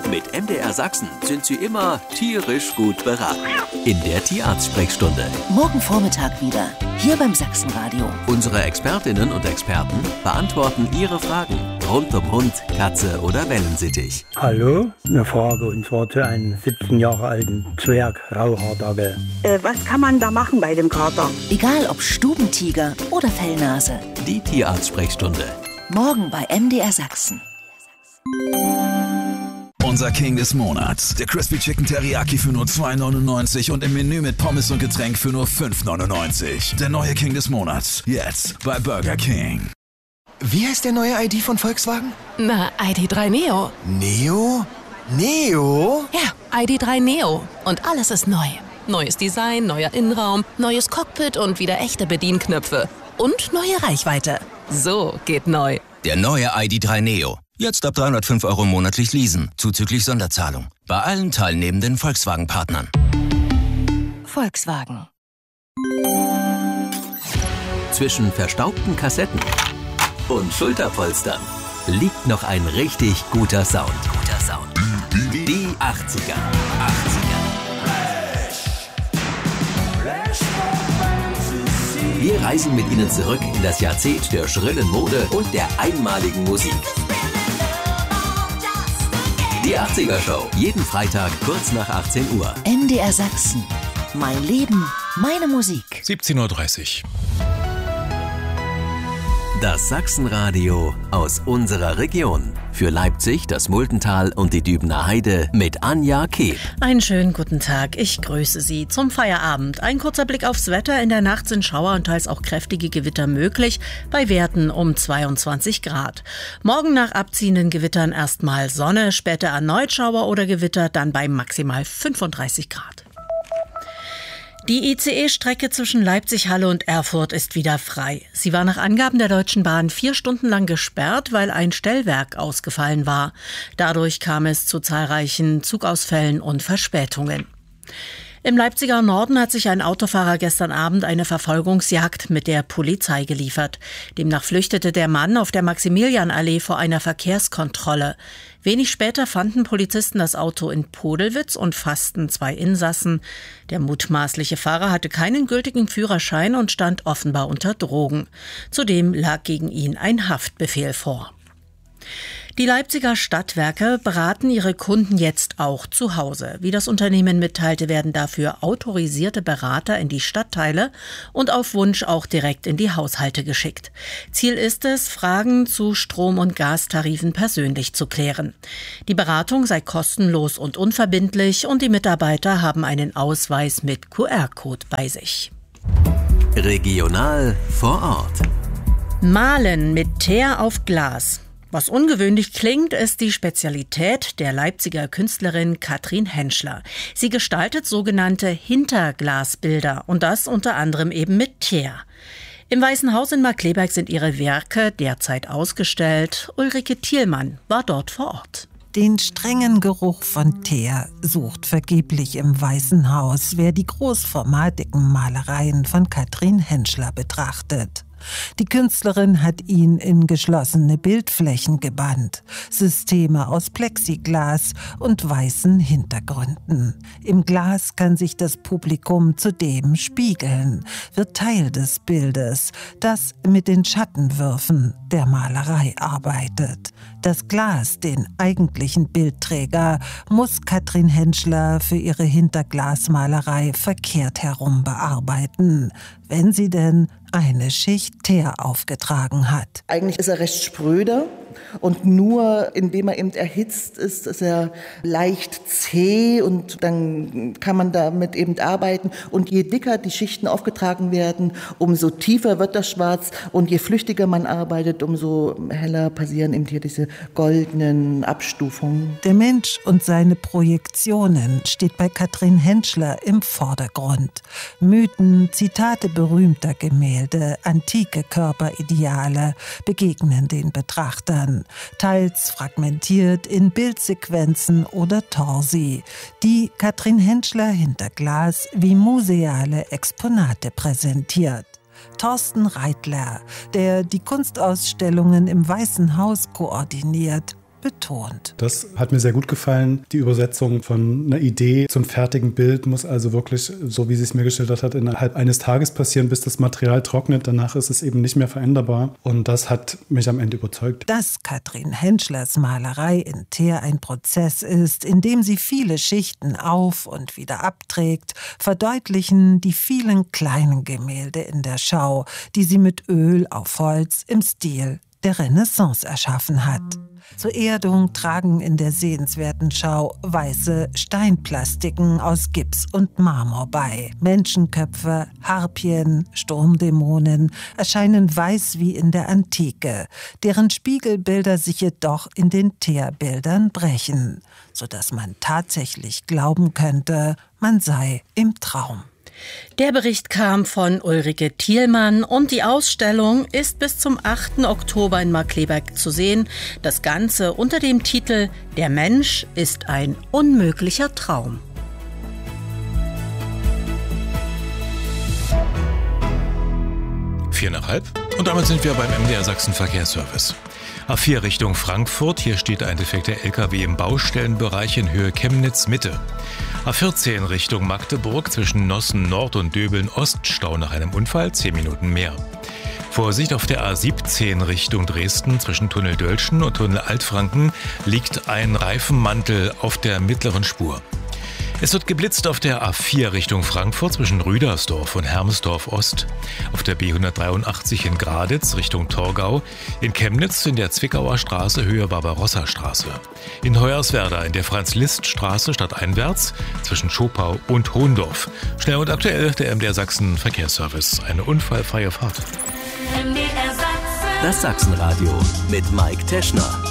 Mit MDR Sachsen sind Sie immer tierisch gut beraten. In der Tierarzt-Sprechstunde. Morgen Vormittag wieder, hier beim Sachsenradio. Unsere Expertinnen und Experten beantworten Ihre Fragen rund um Hund, Katze oder Wellensittich. Hallo, eine Frage und zwar zu einem 17 Jahre alten Zwerg-Rauhaardackel. Was kann man da machen bei dem Kater? Egal ob Stubentiger oder Fellnase. Die Tierarzt-Sprechstunde. Morgen bei MDR Sachsen. Unser King des Monats. Der Crispy Chicken Teriyaki für nur 2,99 und im Menü mit Pommes und Getränk für nur 5,99. Der neue King des Monats. Jetzt bei Burger King. Wie heißt der neue ID von Volkswagen? Na, ID.3 Neo. Neo? Neo? Ja, ID.3 Neo. Und alles ist neu. Neues Design, neuer Innenraum, neues Cockpit und wieder echte Bedienknöpfe. Und neue Reichweite. So geht neu. Der neue ID.3 Neo. Jetzt ab 305 € monatlich leasen, zuzüglich Sonderzahlung. Bei allen teilnehmenden Volkswagen-Partnern. Volkswagen. Zwischen verstaubten Kassetten und Schulterpolstern liegt noch ein richtig guter Sound. Die 80er. Wir reisen mit Ihnen zurück in das Jahrzehnt der schrillen Mode und der einmaligen Musik. Die 80er Show. Jeden Freitag kurz nach 18 Uhr. MDR Sachsen. Mein Leben, meine Musik. 17:30 Uhr. Das Sachsenradio aus unserer Region. Für Leipzig, das Muldental und die Dübener Heide mit Anja Kehl. Einen schönen guten Tag, ich grüße Sie zum Feierabend. Ein kurzer Blick aufs Wetter. In der Nacht sind Schauer und teils auch kräftige Gewitter möglich, bei Werten um 22 Grad. Morgen nach abziehenden Gewittern erstmal Sonne, später erneut Schauer oder Gewitter, dann bei maximal 35 Grad. Die ICE-Strecke zwischen Leipzig-Halle und Erfurt ist wieder frei. Sie war nach Angaben der Deutschen Bahn 4 Stunden lang gesperrt, weil ein Stellwerk ausgefallen war. Dadurch kam es zu zahlreichen Zugausfällen und Verspätungen. Im Leipziger Norden hat sich ein Autofahrer gestern Abend eine Verfolgungsjagd mit der Polizei geliefert. Demnach flüchtete der Mann auf der Maximilianallee vor einer Verkehrskontrolle. Wenig später fanden Polizisten das Auto in Podelwitz und fassten 2 Insassen. Der mutmaßliche Fahrer hatte keinen gültigen Führerschein und stand offenbar unter Drogen. Zudem lag gegen ihn ein Haftbefehl vor. Die Leipziger Stadtwerke beraten ihre Kunden jetzt auch zu Hause. Wie das Unternehmen mitteilte, werden dafür autorisierte Berater in die Stadtteile und auf Wunsch auch direkt in die Haushalte geschickt. Ziel ist es, Fragen zu Strom- und Gastarifen persönlich zu klären. Die Beratung sei kostenlos und unverbindlich und die Mitarbeiter haben einen Ausweis mit QR-Code bei sich. Regional vor Ort. Malen mit Teer auf Glas. Was ungewöhnlich klingt, ist die Spezialität der Leipziger Künstlerin Katrin Henschler. Sie gestaltet sogenannte Hinterglasbilder und das unter anderem eben mit Teer. Im Weißen Haus in Markkleeberg sind ihre Werke derzeit ausgestellt. Ulrike Thielmann war dort vor Ort. Den strengen Geruch von Teer sucht vergeblich im Weißen Haus, wer die großformatigen Malereien von Katrin Henschler betrachtet. Die Künstlerin hat ihn in geschlossene Bildflächen gebannt, Systeme aus Plexiglas und weißen Hintergründen. Im Glas kann sich das Publikum zudem spiegeln, wird Teil des Bildes, das mit den Schattenwürfen der Malerei arbeitet. Das Glas, den eigentlichen Bildträger, muss Katrin Henschler für ihre Hinterglasmalerei verkehrt herum bearbeiten, wenn sie denn eine Schicht Teer aufgetragen hat. Eigentlich ist er recht spröde und nur indem er eben erhitzt ist, ist er leicht zäh und dann kann man damit eben arbeiten. Und je dicker die Schichten aufgetragen werden, umso tiefer wird das Schwarz und je flüchtiger man arbeitet, umso heller passieren eben hier diese goldenen Abstufungen. Der Mensch und seine Projektionen steht bei Katrin Henschler im Vordergrund. Mythen, Zitate berühmter Gemälde, antike Körperideale begegnen den Betrachtern, teils fragmentiert in Bildsequenzen oder Torsi, die Katrin Henschler hinter Glas wie museale Exponate präsentiert. Thorsten Reitler, der die Kunstausstellungen im Weißen Haus koordiniert, betont. Das hat mir sehr gut gefallen. Die Übersetzung von einer Idee zum fertigen Bild muss also wirklich, so wie sie es mir geschildert hat, innerhalb eines Tages passieren, bis das Material trocknet. Danach ist es eben nicht mehr veränderbar. Und das hat mich am Ende überzeugt. Dass Katrin Henschlers Malerei in Teer ein Prozess ist, in dem sie viele Schichten auf- und wieder abträgt, verdeutlichen die vielen kleinen Gemälde in der Schau, die sie mit Öl auf Holz im Stil der Renaissance erschaffen hat. Zur Erdung tragen in der sehenswerten Schau weiße Steinplastiken aus Gips und Marmor bei. Menschenköpfe, Harpien, Sturmdämonen erscheinen weiß wie in der Antike, deren Spiegelbilder sich jedoch in den Teerbildern brechen, sodass man tatsächlich glauben könnte, man sei im Traum. Der Bericht kam von Ulrike Thielmann und die Ausstellung ist bis zum 8. Oktober in Markkleeberg zu sehen. Das Ganze unter dem Titel »Der Mensch ist ein unmöglicher Traum«. (4:30) Und damit sind wir beim MDR Sachsen Verkehrsservice. A4 Richtung Frankfurt, hier steht ein defekter LKW im Baustellenbereich in Höhe Chemnitz-Mitte. A14 Richtung Magdeburg, zwischen Nossen Nord und Döbeln Ost, Stau nach einem Unfall, 10 Minuten mehr. Vorsicht auf der A17 Richtung Dresden, zwischen Tunnel Dölschen und Tunnel Altfranken liegt ein Reifenmantel auf der mittleren Spur. Es wird geblitzt auf der A4 Richtung Frankfurt zwischen Rüdersdorf und Hermesdorf Ost, auf der B183 in Graditz Richtung Torgau, in Chemnitz in der Zwickauer Straße Höhe Barbarossa-Straße, in Hoyerswerda in der Franz-Liszt-Straße stadteinwärts zwischen Schopau und Hohendorf. Schnell und aktuell der MDR Sachsen Verkehrsservice. Eine unfallfreie Fahrt. Das Sachsenradio mit Mike Teschner.